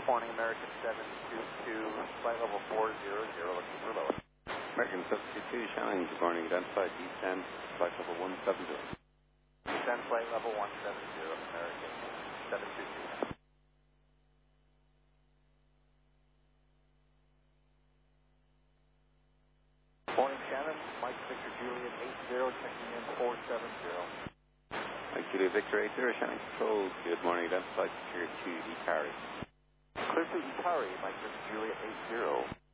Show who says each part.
Speaker 1: Morning, American 722, flight level 400, looking for lowest.
Speaker 2: American 722, Shannon, good morning, identified D10, flight level 170.
Speaker 1: D10, flight level 170, American 722. Morning, Shannon, Mike Victor Juliet 80, checking in 470.
Speaker 2: Mike Juliet Victor 80, Shannon Control, good morning, identified secure to Ikari.
Speaker 1: Clear to Ikari, Mike Victor Juliet 80.